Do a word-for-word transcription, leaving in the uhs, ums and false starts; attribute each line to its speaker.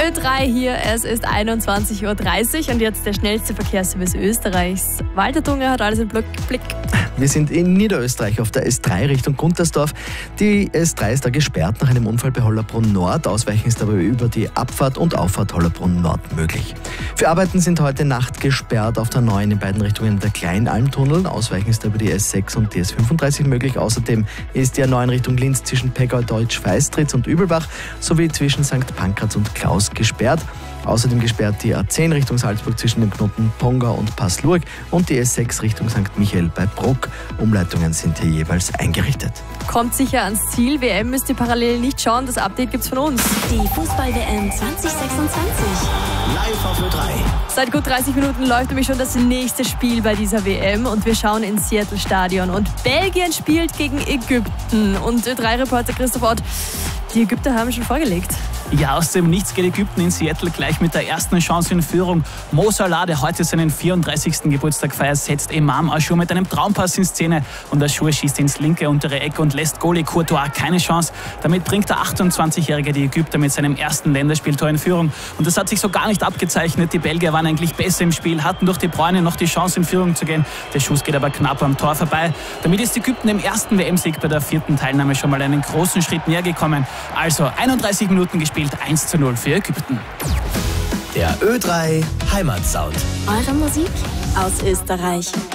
Speaker 1: Ö drei hier, es ist einundzwanzig Uhr dreißig und jetzt der schnellste Verkehrsservice Österreichs. Walter Tunge hat alles im Blick.
Speaker 2: Wir sind in Niederösterreich auf der S drei Richtung Guntersdorf. Die S drei ist da gesperrt nach einem Unfall bei Hollerbrunn Nord. Ausweichen ist aber über die Abfahrt und Auffahrt Hollerbrunn Nord möglich. Für Arbeiten sind heute Nacht gesperrt auf der neuen in beiden Richtungen der Kleinalmtunnel. Ausweichen ist über die S sechs und die S fünfunddreißig möglich. Außerdem ist die A neun Richtung Linz zwischen Pegau, Deutsch, Feistritz und Übelbach sowie zwischen Sankt Pankraz und Klaus gesperrt. Außerdem gesperrt die A zehn Richtung Salzburg zwischen dem Knoten Ponga und Passlurg und die S sechs Richtung Sankt Michael bei Bruck. Umleitungen sind hier jeweils eingerichtet.
Speaker 1: Kommt sicher ans Ziel. W M müsst ihr parallel nicht schauen. Das Update gibt's von uns.
Speaker 3: Die Fußball-W M zwanzig sechsundzwanzig.
Speaker 4: Live auf Ö drei.
Speaker 1: Seit gut dreißig Minuten läuft nämlich schon das nächste Spiel bei dieser W M und wir schauen ins Seattle-Stadion. Und Belgien spielt gegen Ägypten. Und Ö drei Reporter Christoph Ott, die Ägypter haben schon vorgelegt.
Speaker 5: Ja, aus dem Nichts geht Ägypten in Seattle gleich mit der ersten Chance in Führung. Mo Salah, der heute seinen vierunddreißigsten Geburtstag feiert, setzt Imam Achour mit einem Traumpass in Szene und Achour schießt ins linke untere Eck und lässt Goalie Courtois keine Chance. Damit bringt der achtundzwanzigjährige die Ägypter mit seinem ersten Länderspieltor in Führung. Und das hat sich so gar nicht abgezeichnet. Die Belgier waren eigentlich besser im Spiel, hatten durch die Bräune noch die Chance in Führung zu gehen. Der Schuss geht aber knapp am Tor vorbei. Damit ist Ägypten im ersten W M-Sieg bei der vierten Teilnahme schon mal einen großen Schritt näher gekommen. Also einunddreißig Minuten gespielt, eins zu null für Ägypten.
Speaker 4: Der Ö drei Heimatsound.
Speaker 3: Eure Musik aus Österreich.